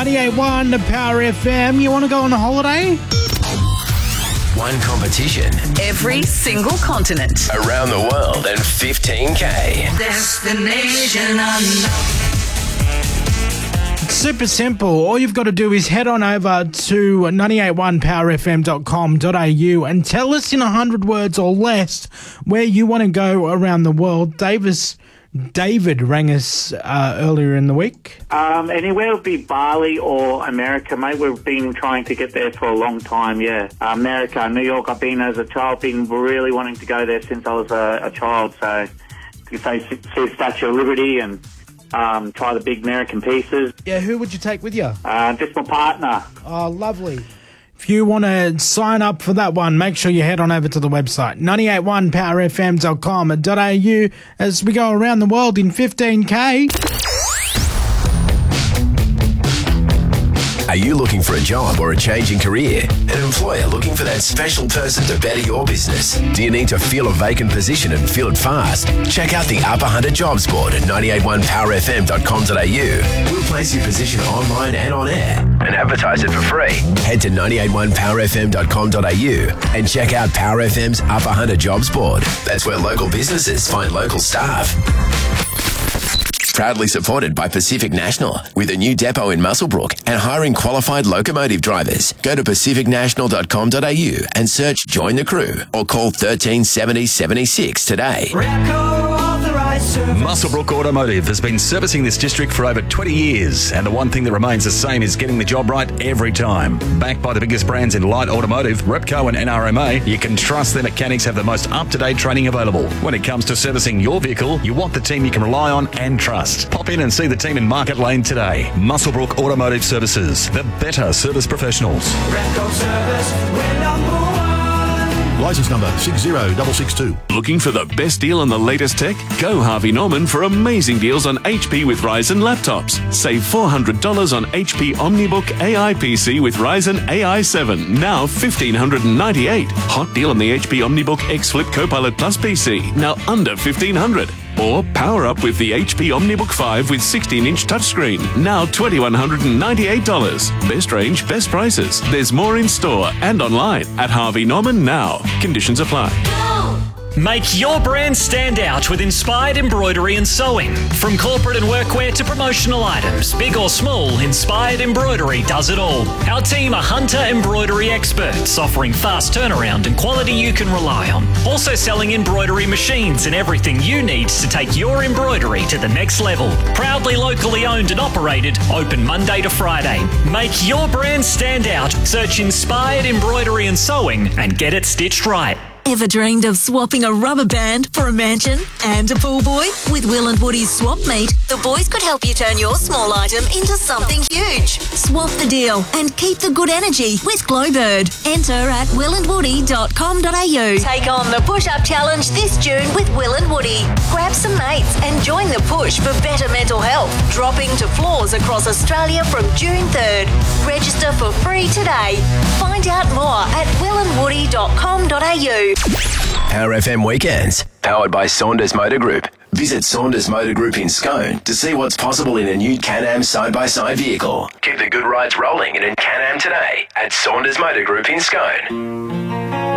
98.1 the Power FM. You want to go on a holiday? One competition. Every single continent. Around the world and 15K. Destination unknown. Super simple. All you've got to do is head on over to 981powerfm.com.au and tell us in 100 words or less where you want to go around the world. David rang us earlier in the week. Anywhere would be Bali or America, mate. We've been trying to get there for a long time, yeah. America, New York, I've been as a child, been really wanting to go there since I was a child. So you say see the Statue of Liberty and try the big American pieces. Yeah, who would you take with you? Just my partner. Oh, lovely. If you want to sign up for that one, make sure you head on over to the website, 981powerfm.com.au, as we go around the world in 15K. Are you looking for a job or a change in career? An employer looking for that special person to better your business? Do you need to fill a vacant position and fill it fast? Check out the Upper Hunter Jobs Board at 981powerfm.com.au. We'll place your position online and on air and advertise it for free. Head to 981powerfm.com.au and check out Power FM's Upper Hunter Jobs Board. That's where local businesses find local staff. Proudly supported by Pacific National, with a new depot in Muswellbrook and hiring qualified locomotive drivers. Go to pacificnational.com.au and search Join the Crew or call 1370 76 today. Muswellbrook Automotive has been servicing this district for over 20 years, and the one thing that remains the same is getting the job right every time. Backed by the biggest brands in light automotive, Repco and NRMA, you can trust their mechanics have the most up-to-date training available. When it comes to servicing your vehicle, you want the team you can rely on and trust. Pop in and see the team in Market Lane today. Muswellbrook Automotive Services, the better service professionals. Repco Service, we're number one. License number 60662. Looking for the best deal on the latest tech? Go Harvey Norman for amazing deals on HP with Ryzen laptops. Save $400 on HP OmniBook AI PC with Ryzen AI 7, now $1,598. Hot deal on the HP OmniBook X Flip Copilot Plus PC, now under $1,500. Or power up with the HP OmniBook 5 with 16-inch touchscreen, now $2,198. Best range, best prices. There's more in store and online at Harvey Norman now. Conditions apply. Make your brand stand out with inspired embroidery and sewing. From corporate and workwear to promotional items, big or small, Inspired Embroidery does it all. Our team are Hunter embroidery experts, offering fast turnaround and quality you can rely on. Also selling embroidery machines and everything you need to take your embroidery to the next level. Proudly locally owned and operated, open Monday to Friday. Make your brand stand out. Search Inspired Embroidery and Sewing and get it stitched right. Ever dreamed of swapping a rubber band for a mansion and a pool boy? With Will and Woody's Swap Meet, the boys could help you turn your small item into something huge. Swap the deal and keep the good energy with Glowbird. Enter at willandwoody.com.au. Take on the push-up challenge this June with Will and Woody. Grab some mates and join the push for better mental health. Dropping to floors across Australia from June 3rd. Register for free today. Find out more at willandwoody.com.au. Power FM Weekends, powered by Saunders Motor Group. Visit Saunders Motor Group in Scone to see what's possible in a new Can-Am side-by-side vehicle. Keep the good rides rolling in a Can-Am today at Saunders Motor Group in Scone.